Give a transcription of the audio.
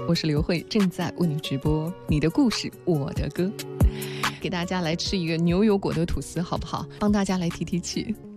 我是刘慧，正在为你直播你的故事我的歌。给大家来吃一个牛油果的吐司好不好？帮大家来提提气。